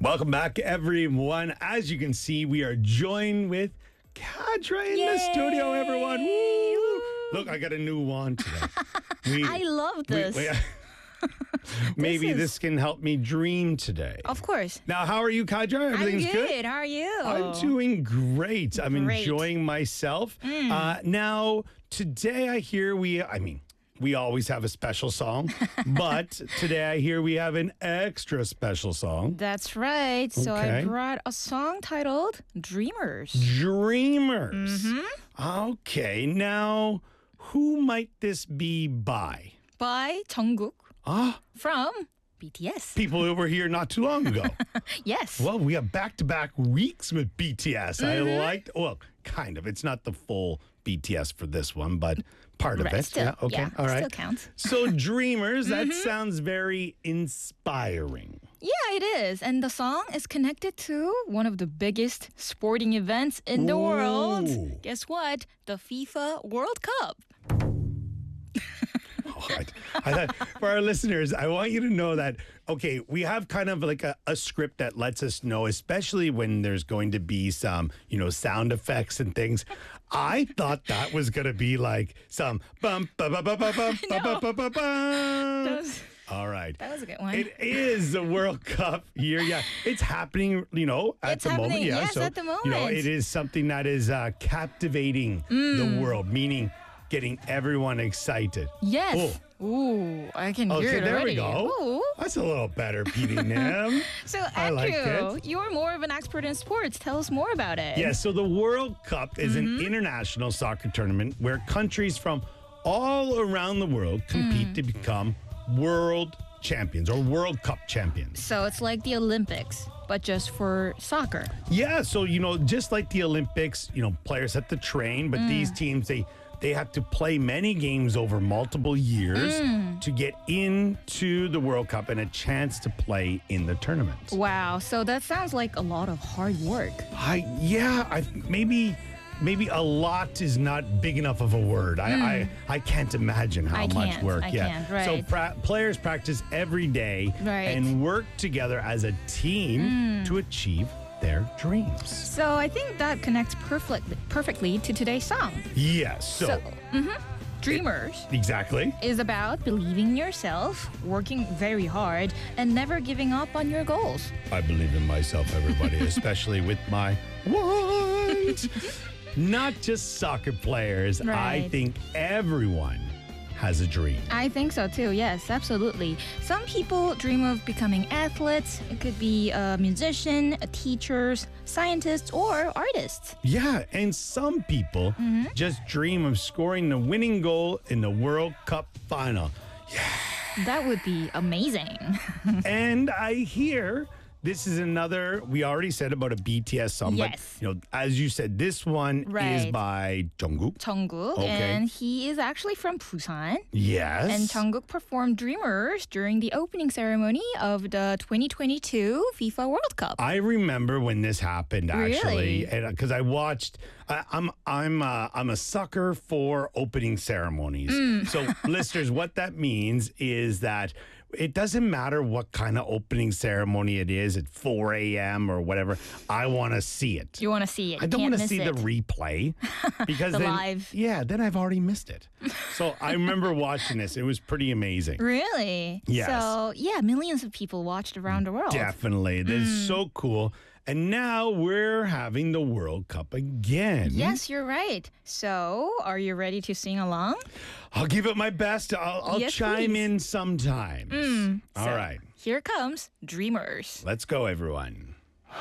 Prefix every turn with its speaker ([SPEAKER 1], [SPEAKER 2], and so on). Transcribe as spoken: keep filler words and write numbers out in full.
[SPEAKER 1] Welcome back, everyone. As you can see, we are joined with Kadra in
[SPEAKER 2] Yay!
[SPEAKER 1] the studio, everyone. Woo! Look, I got a new wand today. We,
[SPEAKER 2] I love this.
[SPEAKER 1] we- we- maybe
[SPEAKER 2] This
[SPEAKER 1] this,
[SPEAKER 2] is-
[SPEAKER 1] can help me dream today.
[SPEAKER 2] Of course.
[SPEAKER 1] Now, how are you, Kadra? Everything's
[SPEAKER 2] I'm good. How are you?
[SPEAKER 1] I'm doing great. I'm
[SPEAKER 2] Great.
[SPEAKER 1] enjoying myself. Uh, now, today I hear we, I mean, we always have a special song, but today I hear we have an extra special song.
[SPEAKER 2] That's right. So I
[SPEAKER 1] Okay.
[SPEAKER 2] brought a song titled Dreamers.
[SPEAKER 1] Dreamers.
[SPEAKER 2] Mm-hmm.
[SPEAKER 1] Okay, now who might this be by?
[SPEAKER 2] By Jungkook
[SPEAKER 1] Ah,
[SPEAKER 2] from B T S.
[SPEAKER 1] people who were here not too long ago.
[SPEAKER 2] Yes.
[SPEAKER 1] Well, we have back-to-back weeks with B T S. I
[SPEAKER 2] Mm-hmm.
[SPEAKER 1] liked, well, kind of. It's not the full B T S for this one, but part of
[SPEAKER 2] Right,
[SPEAKER 1] it.
[SPEAKER 2] still,
[SPEAKER 1] yeah, okay,
[SPEAKER 2] yeah,
[SPEAKER 1] all right.
[SPEAKER 2] still counts.
[SPEAKER 1] So, Dreamers, that
[SPEAKER 2] Mm-hmm.
[SPEAKER 1] sounds very inspiring.
[SPEAKER 2] Yeah, it is. And the song is connected to one of the biggest sporting events in the world.
[SPEAKER 1] Ooh.
[SPEAKER 2] Guess what? The FIFA World Cup.
[SPEAKER 1] Oh, I, I thought for our listeners, I want you to know that, okay, we have kind of like a, a script that lets us know, especially when there's going to be some, you know, sound effects and things. I thought that was going to be like some bum, ba, ba, ba, ba, bum, ba, ba, ba, ba,
[SPEAKER 2] That
[SPEAKER 1] bum.
[SPEAKER 2] was,
[SPEAKER 1] All right.
[SPEAKER 2] that was a good one.
[SPEAKER 1] It is the World Cup year. Yeah, it's happening, you know, at
[SPEAKER 2] It's
[SPEAKER 1] the moment.
[SPEAKER 2] happening,
[SPEAKER 1] Yeah,
[SPEAKER 2] yes,
[SPEAKER 1] so,
[SPEAKER 2] at the
[SPEAKER 1] you know,
[SPEAKER 2] moment.
[SPEAKER 1] it is something that is uh, captivating the world, meaning getting everyone excited.
[SPEAKER 2] Yes. Ooh, I can
[SPEAKER 1] Okay,
[SPEAKER 2] hear it
[SPEAKER 1] there
[SPEAKER 2] already.
[SPEAKER 1] we go.
[SPEAKER 2] Ooh.
[SPEAKER 1] That's a little better, P D Nim.
[SPEAKER 2] So,
[SPEAKER 1] I like
[SPEAKER 2] Andrew,
[SPEAKER 1] it.
[SPEAKER 2] you're more of an expert in sports. Tell us more about it.
[SPEAKER 1] Yeah, so the World Cup is
[SPEAKER 2] Mm-hmm.
[SPEAKER 1] an international soccer tournament where countries from all around the world compete
[SPEAKER 2] Mm.
[SPEAKER 1] to become world champions or World Cup champions.
[SPEAKER 2] So it's like the Olympics, but just for soccer.
[SPEAKER 1] Yeah, so you know, just like the Olympics, you know, players have to train, but these teams they they have to play many games over multiple years to get into the World Cup and a chance to play in the tournament.
[SPEAKER 2] Wow. So that sounds like a lot of hard work.
[SPEAKER 1] I yeah, I maybe maybe a lot is not big enough of a word. I I, I can't imagine how
[SPEAKER 2] I
[SPEAKER 1] much
[SPEAKER 2] can't,
[SPEAKER 1] work.
[SPEAKER 2] I
[SPEAKER 1] yeah.
[SPEAKER 2] can't,
[SPEAKER 1] So
[SPEAKER 2] right.
[SPEAKER 1] pra- players practice every day
[SPEAKER 2] Right.
[SPEAKER 1] and work together as a team to achieve their dreams.
[SPEAKER 2] So I think that connects perfectly perfectly to today's song.
[SPEAKER 1] Yes. So,
[SPEAKER 2] mhm. Dreamers
[SPEAKER 1] exactly.
[SPEAKER 2] is about believing in yourself, working very hard, and never giving up on your goals.
[SPEAKER 1] I believe in myself, everybody, especially with my what? Not just soccer players. I
[SPEAKER 2] Right.
[SPEAKER 1] think everyone has a dream.
[SPEAKER 2] I think so too, yes, absolutely. Some people dream of becoming athletes. It could be a musician, a teachers, scientists, or artists.
[SPEAKER 1] Yeah, and some people just dream of scoring the winning goal in the World Cup final.
[SPEAKER 2] That would be amazing.
[SPEAKER 1] And I hear this is another, we already said about a B T S song,
[SPEAKER 2] Yes.
[SPEAKER 1] but you know, as you said, this one is
[SPEAKER 2] Right.
[SPEAKER 1] by Jungkook.
[SPEAKER 2] Jungkook,
[SPEAKER 1] Okay.
[SPEAKER 2] and he is actually from Busan.
[SPEAKER 1] Yes.
[SPEAKER 2] And Jungkook performed Dreamers during the opening ceremony of the twenty twenty-two FIFA World Cup.
[SPEAKER 1] I remember when this happened, actually,
[SPEAKER 2] Really?
[SPEAKER 1] and because I watched. I, I'm I'm uh, I'm a sucker for opening ceremonies.
[SPEAKER 2] Mm.
[SPEAKER 1] So, listeners, what that means is that it doesn't matter what kind of opening ceremony it is at four a.m. or whatever. I want to see it.
[SPEAKER 2] You want to see it.
[SPEAKER 1] I don't
[SPEAKER 2] want to
[SPEAKER 1] see the replay because
[SPEAKER 2] The
[SPEAKER 1] then,
[SPEAKER 2] live.
[SPEAKER 1] yeah, then I've already missed it. So I remember watching this; it was pretty amazing.
[SPEAKER 2] Really?
[SPEAKER 1] Yes.
[SPEAKER 2] So, yeah, millions of people watched around the world.
[SPEAKER 1] Definitely. This
[SPEAKER 2] Mm.
[SPEAKER 1] is so cool. And now we're having the World Cup again.
[SPEAKER 2] Yes, you're right. So, are you ready to sing along?
[SPEAKER 1] I'll give it my best. I'll, I'll
[SPEAKER 2] Yes,
[SPEAKER 1] chime
[SPEAKER 2] please.
[SPEAKER 1] in sometimes. All
[SPEAKER 2] So,
[SPEAKER 1] right.
[SPEAKER 2] Here comes Dreamers.
[SPEAKER 1] Let's go, everyone.